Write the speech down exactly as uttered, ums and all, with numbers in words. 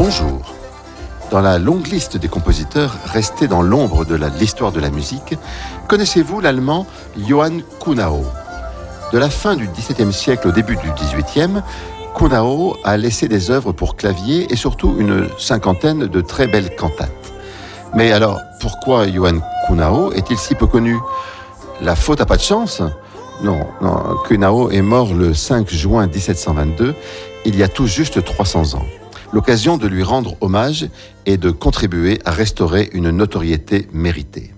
Bonjour. Dans la longue liste des compositeurs restés dans l'ombre de la- l'histoire de la musique, connaissez-vous l'allemand Johann Kuhnau ? De la fin du dix-septième siècle au début du dix-huitième, Kuhnau a laissé des œuvres pour clavier et surtout une cinquantaine de très belles cantates. Mais alors, pourquoi Johann Kuhnau est-il si peu connu ? La faute n'a pas de chance ? Non, non, Kuhnau est mort le cinq juin dix-sept cent vingt-deux, il y a tout juste trois cents ans. L'occasion de lui rendre hommage et de contribuer à restaurer une notoriété méritée.